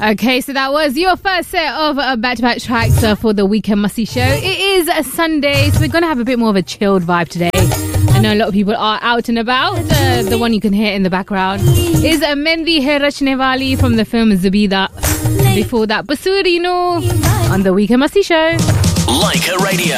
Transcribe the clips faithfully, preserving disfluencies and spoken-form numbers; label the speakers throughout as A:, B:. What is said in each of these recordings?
A: Okay, so that was your first set of uh, back-to-back tracks uh, for the Weekend Musty Show. It is a Sunday, so we're going to have a bit more of a chilled vibe today. I know a lot of people are out and about. Uh, the one you can hear in the background is uh, Mehndi Hai Rachne Wali from the film Zubida. Before that, Basurino on the Weekend Musty Show.
B: Leica Radio.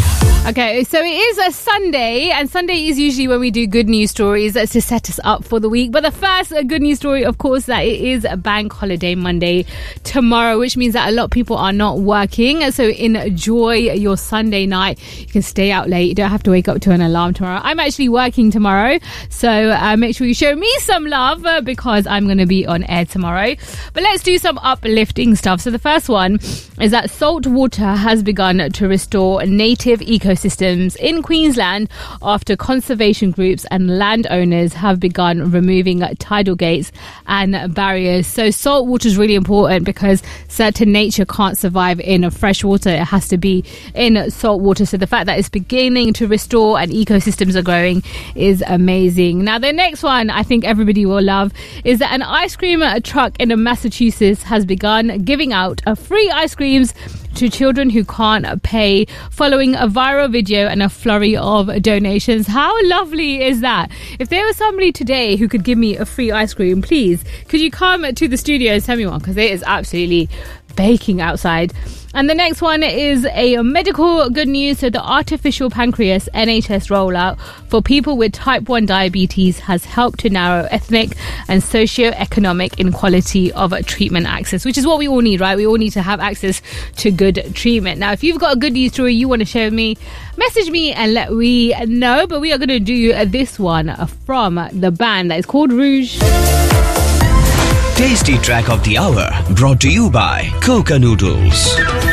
A: Okay, so it is a Sunday, and Sunday is usually when we do good news stories to set us up for the week. But the first good news story, of course, that it is a bank holiday Monday tomorrow, which means that a lot of people are not working. So enjoy your Sunday night. You can stay out late. You don't have to wake up to an alarm tomorrow. I'm actually working tomorrow, so uh, make sure you show me some love uh, because I'm going to be on air tomorrow. But let's do some uplifting stuff. So the first one is that salt water has begun to restore native ecosystems Systems in Queensland after conservation groups and landowners have begun removing tidal gates and barriers. So salt water is really important because certain nature can't survive in fresh water. It has to be in salt water. So the fact that it's beginning to restore and ecosystems are growing is amazing. Now the next one I think everybody will love is that an ice cream truck in Massachusetts has begun giving out free ice creams to children who can't pay following a viral video and a flurry of donations. How lovely is that? If there was somebody today who could give me a free ice cream, please, could you come to the studio and send me one? Because it is absolutely baking outside. And the next one is a medical good news. So the artificial pancreas N H S rollout for people with type one diabetes has helped to narrow ethnic and socio-economic inequality of treatment access, which is what we all need, right? We all need to have access to good treatment. Now, if you've got a good news story you want to share with me, message me and let me know. But we are going to do this one from the band that is called Rouge.
B: Tasty track of the hour brought to you by Coca Noodles.